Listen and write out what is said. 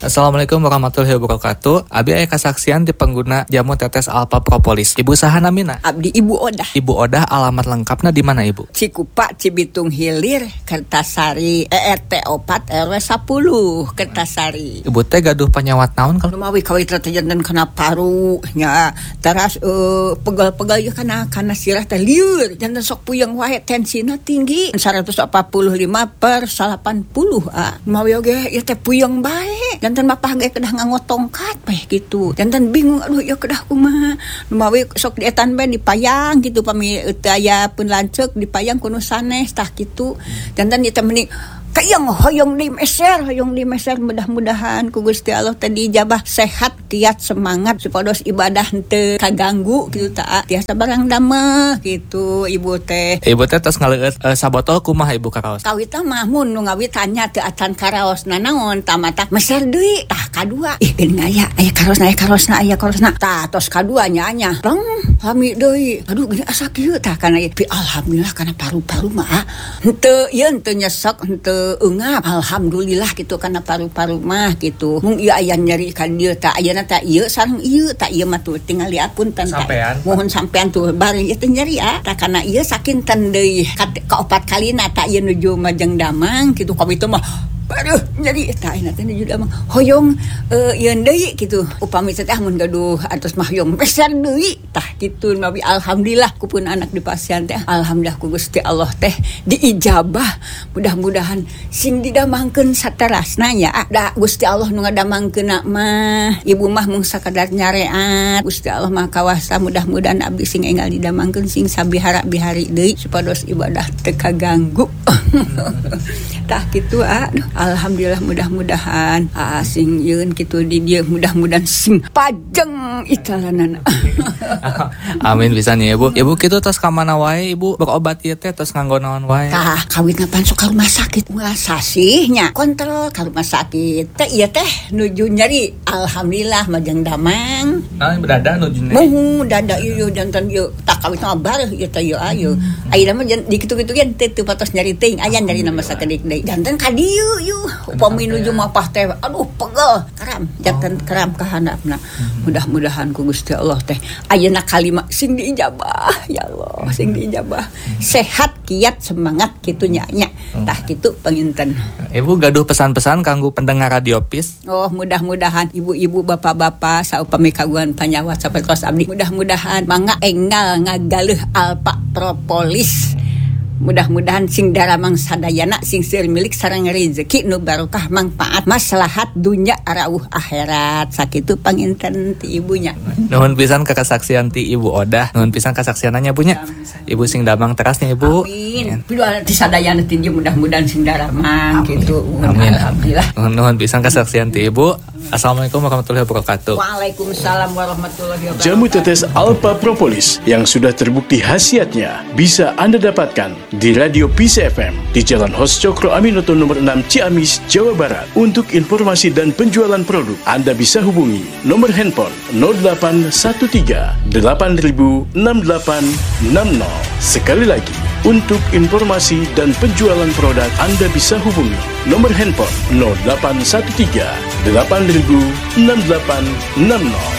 Assalamualaikum warahmatullahi wabarakatuh. Abi aya kasaksian di pengguna jamu tetes Alpha Propolis. Ibu saha namina? Abdi Ibu Odah. Ibu Odah, alamat lengkapna di mana Ibu? Cikupa, Cibitung Hilir, Kertasari, ERT 4 RW 10, Kertasari. Ibu teh gaduh penyawat naon kalau Lumawi kawit jantan kena paru nya. Teras pegal-pegal ya kana sirah teh lieur. Jantan sok puyeng wae tensina tinggi 145/80. Lumawi oge ieu teh puyeng bae. Jantan mapah ge kedah nganggo tongkat bae gitu. Jantan bingung aduh ieu kedah kumaha. Lumawi sok dietan bae dipayang gitu pami teu aya pun lanceuk dipayang kuno sanes tah kitu. Jantan ieu teh mending kayang hoyong di meser mudah-mudahan ku Gusti Allah tadi ijabah sehat kiat semangat supados ibadah teu kaganggu gitu ta tiasa barang dameh gitu ibu teh. Ibu teh tos ngaleueut sabotol kumaha Ibu karaos? Kawit mah mun nu ngawit tanya teu acan karaosna naon tamata meser deui tah kadua ih geuning aya karosna tah tos kadua nya rong lami deui aduh geuning asa kieu tah kana alhamdulillah kana paru-paru mah henteu nyesek henteu engap alhamdulillah gitu karena paru-paru mah gitu mung ieu aya nyeri ka dieu tah ayeuna tah ieu sareng ieu tah ieu mah tuh tinggal diapunten tah mohon sampean tuh bari ieu teh nyeri tah kana ieu sakinten deui ka 4 kalina tah ieu nuju Majeng Damang gitu ka itu mah aduh nyeri tah ayeuna teh nuju Damang hoyong ieu deui gitu upami teh mun gaduh atos mah hoyong besar deui tah kitu nabi alhamdulillah kupun anak di pasien teh alhamdulillah ku Gusti Allah teh diijabah mudah-mudahan sing didamangkeun saterasna nya da Gusti Allah nu ngadamangkeunna mah ibu mah mung sakadar nyareat Gusti Allah mah kawasa mudah-mudahan abdi sing enggal didamangkeun sing sabihara-bihari deui supados ibadah teu kaganggu tah kitu alhamdulillah mudah-mudahan sing yeun kitu di dieu mudah-mudahan sing pajeng italanana. Amin pisan ya Ibu. Ibu kitu tos ka mana wae Ibu berobat ieu teh tos nganggo naon wae? Tah kawitna pan sok ka rumah sakit sasihnya kontrol ka rumah sakit teh ieu teh nuju nyeri alhamdulillah Majeng Damang. Nah dada nuju nyeri. Muhu dada ieu jantan ieu tak kawitna bareuh ieu teh ieu ayeuna ayeuna mah di kitu-kitu gen teu patos nyeri teuing aya nyeri nama sakedik deui jantan ka dieu upami nuju mapah teh aduh pegel jantan keram ka handapna mudah-mudahan ku Gusti Allah teh ayeuna kalimat sing diijabah ya Allah sing diijabah sehat kiat semangat kitu nya tah kitu panginten. Ibu gaduh pesan-pesan kanggo pendengar Radio PIS. Oh mudah-mudahan ibu-ibu bapak-bapak saupami kagungan panyawat sapertos abdi mudah-mudahan mangga enggal ngagaleuh Alpha Propolis. Mudah-mudahan sing daramang sadayana sing seueur milik sareng rezeki nu barokah manfaat maslahat dunya arauh akhirat sakitu panginten ti ibunya. Nuhun pisan ka kasaksian ti Ibu Odah, nuhun pisan kasaksiananya Bunya. Ibu sing damang terasnya Ibu. Amin. Piduh ti sadayana ti mudah-mudahan sing daramang kitu. Amin. Alhamdulillah. Nuhun pisan kasaksian ti Ibu. Assalamualaikum warahmatullahi wabarakatuh. Waalaikumsalam warahmatullahi wabarakatuh. Jamu tetes Alpha Propolis yang sudah terbukti khasiatnya bisa Anda dapatkan di Radio PIS FM di Jalan Hos Cokro Aminoto nomor 6 Ciamis, Jawa Barat. Untuk informasi dan penjualan produk, Anda bisa hubungi nomor handphone 0813 8000 6860. Sekali lagi, untuk informasi dan penjualan produk, Anda bisa hubungi nomor handphone 0813 8000 6860.